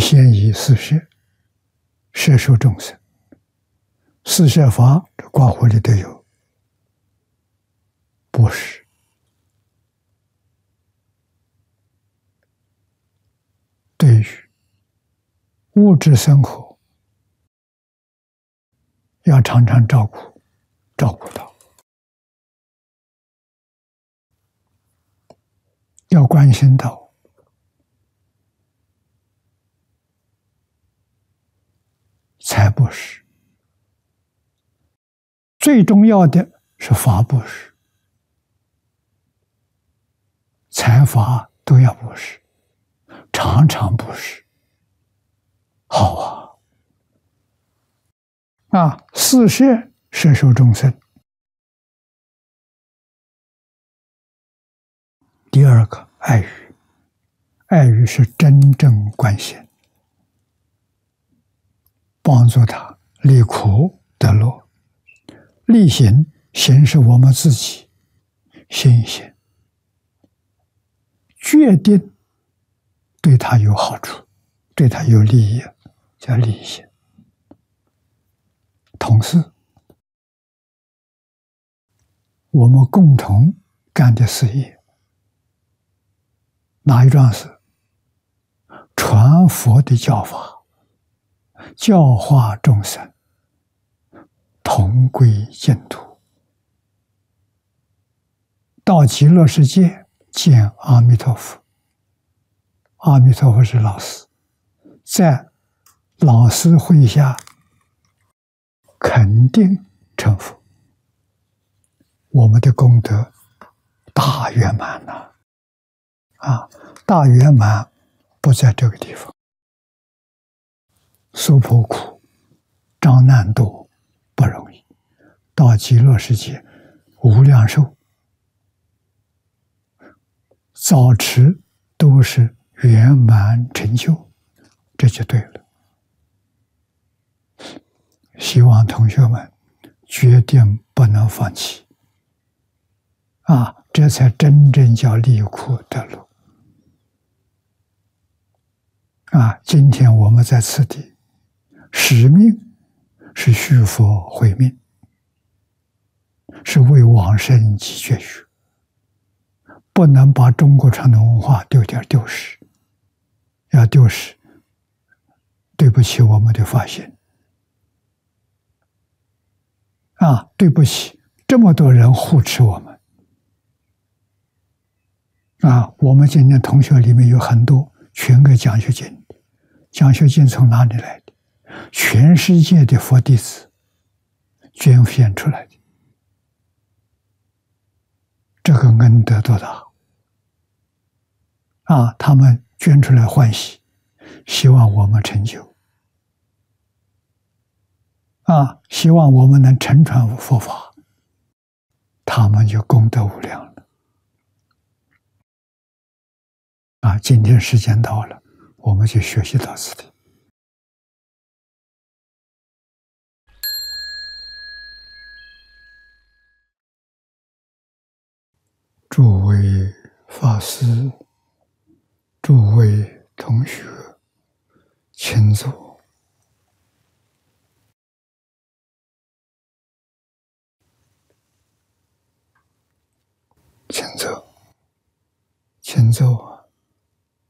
先以四摄，摄受众生。四摄法这卦火里都有，布施、对于物质生活要常常照顾到，要关心到，财布施。最重要的是法布施，财法都要布施，常常布施，好啊！四摄摄受众生。第二个爱语，爱语是真正关心，帮助他离苦得乐。力行，行是我们自己心行，决定对他有好处，对他有利益，叫力行。同时，我们共同干的事业，哪一桩事？传佛的教法，教化众生，同归净土。到极乐世界见阿弥陀佛，阿弥陀佛是老师，在老师会下肯定成佛，我们的功德大圆满了大圆满不在这个地方，受破苦、遭难多不容易，到极乐世界无量寿，早迟都是圆满成就，这就对了。希望同学们决定不能放弃这才真正叫离苦得乐今天我们在此地，使命是续佛慧命，是为往生继绝学，不能把中国传统文化丢失，要丢失，对不起我们的发心对不起这么多人护持我们我们今天同学里面有很多全个奖学金，奖学金从哪里来的？全世界的佛弟子捐献出来的，这个恩德多大他们捐出来欢喜，希望我们成就希望我们能承传佛法，他们就功德无量了今天时间到了，我们就学习到此地。诸位法师，诸位同学，请坐。请坐，请坐。